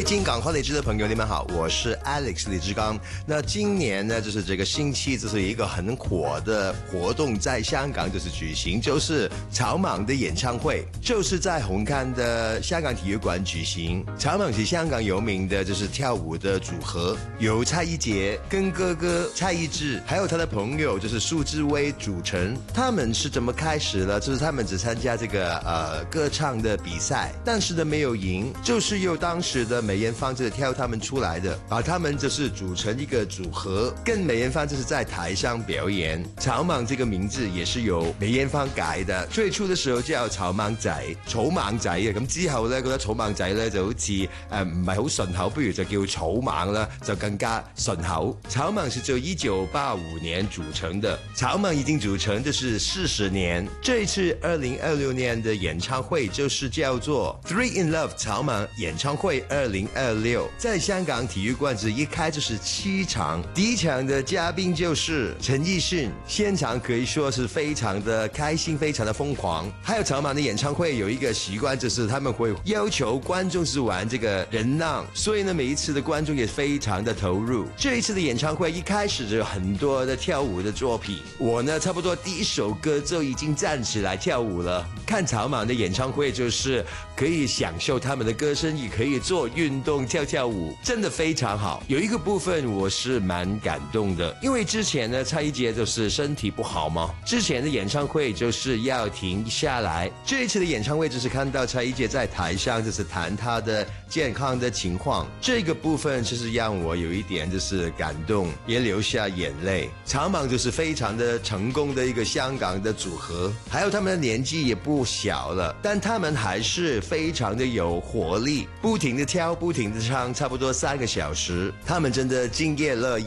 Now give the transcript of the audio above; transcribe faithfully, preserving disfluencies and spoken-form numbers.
京港欢理智的朋友，你们好，我是 Alex 李志刚。那今年呢，就是这个星期，就是一个很火的活动在香港就是举行，就是草蜢的演唱会，就是在红磡的香港体育馆举行。草蜢是香港有名的就是跳舞的组合，由蔡一杰跟哥哥蔡一智，还有他的朋友就是苏志威组成。他们是怎么开始了？就是他们只参加这个呃歌唱的比赛，但是呢没有赢，就是由当时的梅艳芳就是挑他们出来的，把他们就是组成一个组合，跟梅艳芳就是在台上表演。草蜢这个名字也是由梅艳芳改的，最初的時候叫草蜢仔、草蜢仔嘅，咁之後咧覺得草蜢仔咧就好似誒唔係好順口，不如就叫草蜢啦，就更加順口。草蜢是就一九八五年組成的，草蜢已經組成就是四十年。這一次二零二六年的演唱會就是叫做 Three in Love 草蜢演唱會二零二六，在香港體育館子一開就是七場，第一場的嘉賓就是陳奕迅，現場可以說是非常的開心，非常的瘋狂。還有草蜢的演唱會有一個習慣，就是他們會要求觀眾是玩這個人浪，所以呢每一次的觀眾也非常的投入。這一次的演唱會一開始就有很多的跳舞的作品，我呢差不多第一首歌就已經站起來跳舞了。看草蜢的演唱會就是可以享受他們的歌聲，也可以做運動跳跳舞，真的非常好。有一個部分我是蠻感動的，因為之前呢蔡一傑就是身體不好嘛，之前的演唱會就是要停下來，這一次的演唱會就是看到蔡一傑在台上就是談他的健康的情況，這個部分就是讓我有一點就是感動，也流下眼淚。草蜢就是非常的成功的一個香港的組合，還有他們的年紀也不小了，但他們還是非常的有活力，不停的跳，不停的唱，差不多三個小時，他們真的敬業樂業。